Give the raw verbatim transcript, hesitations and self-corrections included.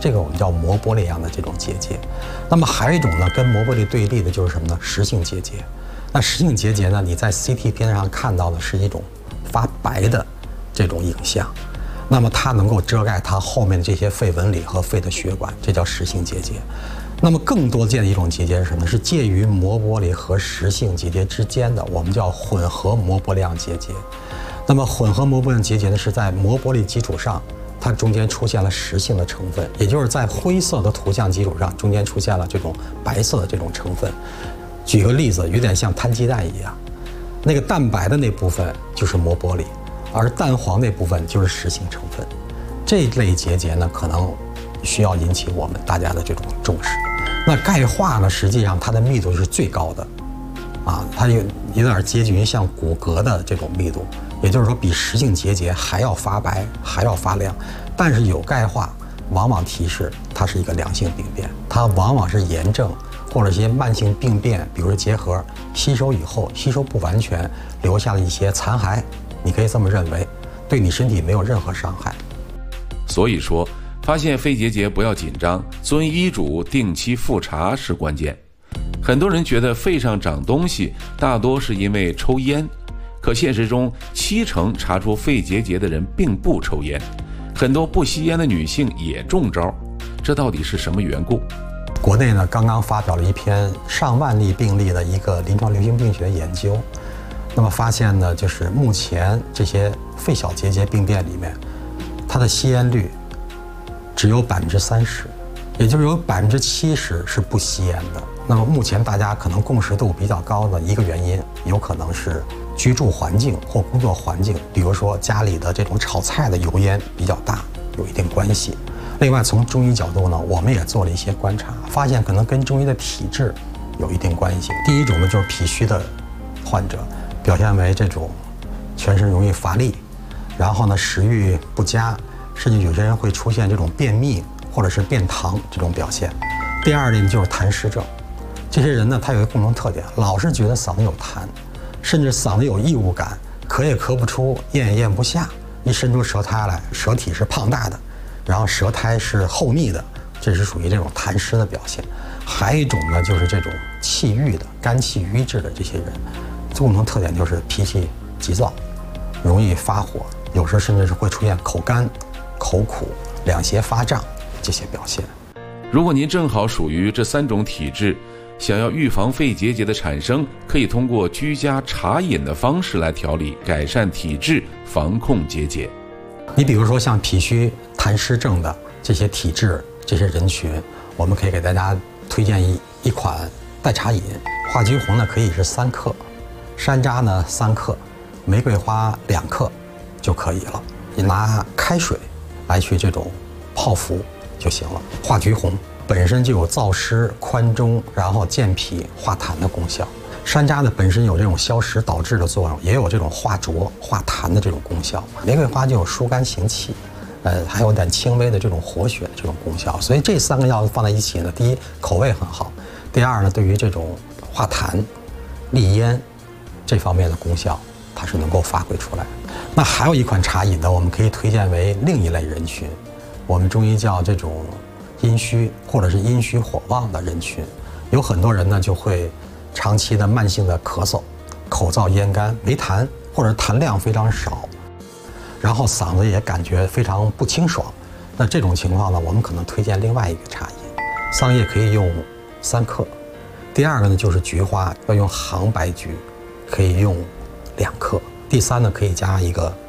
这个我们叫磨玻璃样的这种结节。那么还有一种呢，跟磨玻璃对立的就是什么呢？实性结节。那实性结节呢，你在 C T 片上看到的是一种发白的这种影像，那么它能够遮盖它后面的这些肺纹理和肺的血管，这叫实性结节。那么更多见的一种结节是什么呢？是介于磨玻璃和实性结节之间的，我们叫混合磨玻璃样结节。那么混合磨玻璃样结节呢，是在磨玻璃基础上，它中间出现了实性的成分，也就是在灰色的图像基础上，中间出现了这种白色的这种成分。举个例子，有点像摊鸡蛋一样，那个蛋白的那部分就是磨玻璃，而蛋黄那部分就是实性成分。这类结节呢，可能需要引起我们大家的这种重视。那钙化呢，实际上它的密度是最高的，啊，它有有点接近于像骨骼的这种密度，也就是说比实性结节还要发白，还要发亮。但是有钙化，往往提示它是一个良性病变，它往往是炎症或者一些慢性病变，比如说结核吸收以后吸收不完全，留下了一些残骸，你可以这么认为，对你身体没有任何伤害。 所以说，发现肺结节不要紧张，遵医嘱定期复查是关键。很多人觉得肺上长东西大多是因为抽烟，可现实中七成查出肺结节的人并不抽烟，很多不吸烟的女性也中招，这到底是什么缘故？ 国内呢刚刚发表了一篇上万例病例的一个临床流行病学研究，那么发现呢，就是目前这些肺小结节病变里面，它的吸烟率只有百分之三十，也就是有百分之七十是不吸烟的。那么目前大家可能共识度比较高的一个原因，有可能是居住环境或工作环境，比如说家里的这种炒菜的油烟比较大，有一定关系。另外，从中医角度呢，我们也做了一些观察，发现可能跟中医的体质有一定关系。第一种呢，就是脾虚的患者，表现为这种全身容易乏力，然后呢食欲不佳，甚至有些人会出现这种便秘或者是便溏这种表现。第二类就是痰湿症，这些人呢，他有一个共同特点，老是觉得嗓子有痰，甚至嗓子有异物感，咳也咳不出，咽也咽不下，一伸出舌苔来，舌体是胖大的，然后舌苔是厚密的，这是属于这种痰湿的表现。还有一种呢，就是这种气郁的、肝气郁滞的这些人，共同特点就是脾气急躁，容易发火，有时甚至是会出现口干、口苦、两胁发胀这些表现。 如果您正好属于这三种体质，想要预防肺结节的产生，可以通过居家茶饮的方式来调理，改善体质，防控结节。 你比如说像脾虚、痰湿症的这些体质、这些人群，我们可以给大家推荐一一款代茶饮。化橘红呢可以是三克，山楂呢三克，玫瑰花两克就可以了。你拿开水来去这种泡服就行了。化橘红本身就有燥湿、宽中，然后健脾、化痰的功效。山楂呢本身有这种消食导滞的作用，也有这种化浊、化痰的这种功效。玫瑰花就有疏肝行气，呃，还有点轻微的这种活血的这种功效。所以这三个药放在一起呢，第一口味很好，第二呢，对于这种化痰、利咽这方面的功效，它是能够发挥出来。那还有一款茶饮呢，我们可以推荐为另一类人群，我们中医叫这种阴虚或者是阴虚火旺的人群。有很多人呢就会长期的慢性的咳嗽，口燥咽干，没痰或者痰量非常少，然后嗓子也感觉非常不清爽。那这种情况呢，我们可能推荐另外一个茶饮，桑叶可以用三克。第二个呢就是菊花，要用杭白菊，可以用两克。第三呢可以加一个